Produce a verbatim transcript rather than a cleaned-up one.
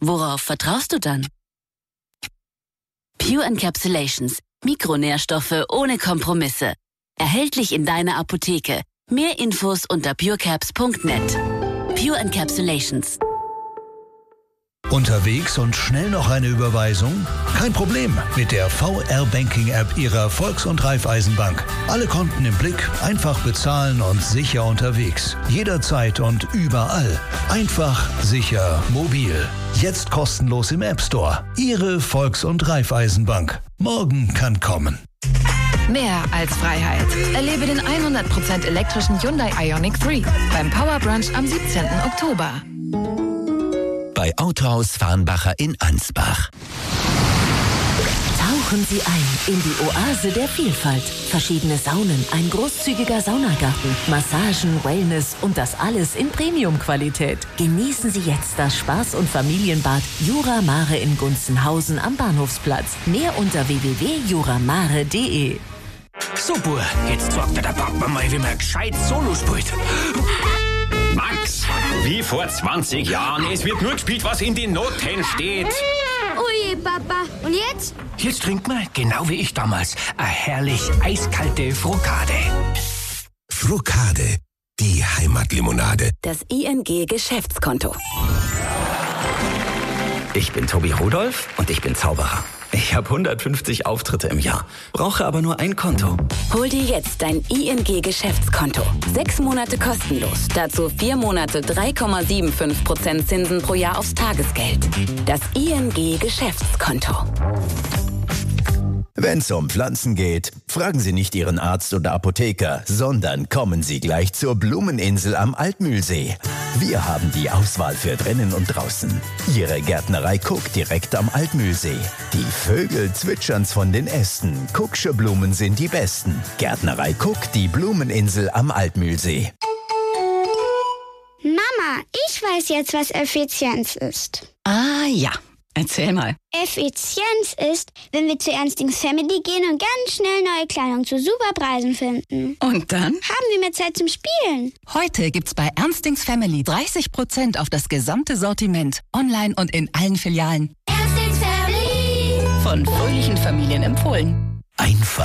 Worauf vertraust du dann? Pure Encapsulations. Mikronährstoffe ohne Kompromisse. Erhältlich in deiner Apotheke. Mehr Infos unter purecaps punkt net. Pure Encapsulations. Unterwegs und schnell noch eine Überweisung? Kein Problem mit der V R-Banking-App Ihrer Volks- und Raiffeisenbank. Alle Konten im Blick, einfach bezahlen und sicher unterwegs. Jederzeit und überall. Einfach, sicher, mobil. Jetzt kostenlos im App Store. Ihre Volks- und Raiffeisenbank. Morgen kann kommen. Mehr als Freiheit. Erlebe den hundert Prozent elektrischen Hyundai Ioniq drei beim Power Brunch am siebzehnten Oktober. Bei Autohaus Farnbacher in Ansbach. Tauchen Sie ein in die Oase der Vielfalt. Verschiedene Saunen, ein großzügiger Saunagarten, Massagen, Wellness und das alles in Premium-Qualität. Genießen Sie jetzt das Spaß- und Familienbad Jura Mare in Gunzenhausen am Bahnhofsplatz. Mehr unter w w w punkt juramare punkt de. So, Bur, jetzt sagt der Papa mal, wie man gescheit Solo spielt. Max, wie vor zwanzig Jahren. Es wird nur gespielt, was in den Noten steht. Ui, Papa. Und jetzt? Jetzt trinkt man, genau wie ich damals, eine herrlich eiskalte Frokade. Frokade, die Heimatlimonade. Das I N G-Geschäftskonto. Ich bin Tobi Rudolph und ich bin Zauberer. Ich habe hundertfünfzig Auftritte im Jahr, brauche aber nur ein Konto. Hol dir jetzt dein I N G-Geschäftskonto. Sechs Monate kostenlos. Dazu vier Monate drei Komma fünfundsiebzig Prozent Zinsen pro Jahr aufs Tagesgeld. Das I N G-Geschäftskonto. Wenn es um Pflanzen geht, fragen Sie nicht Ihren Arzt oder Apotheker, sondern kommen Sie gleich zur Blumeninsel am Altmühlsee. Wir haben die Auswahl für drinnen und draußen. Ihre Gärtnerei Cook direkt am Altmühlsee. Die Vögel zwitschern's von den Ästen. Cook'sche Blumen sind die besten. Gärtnerei Cook, die Blumeninsel am Altmühlsee. Mama, ich weiß jetzt, was Effizienz ist. Ah ja, erzähl mal. Effizienz ist, wenn wir zu Ernstings Family gehen und ganz schnell neue Kleidung zu super Preisen finden. Und dann? Haben wir mehr Zeit zum Spielen. Heute gibt's bei Ernstings Family dreißig Prozent auf das gesamte Sortiment. Online und in allen Filialen. Ernstings Family. Von fröhlichen Familien empfohlen. Einfach.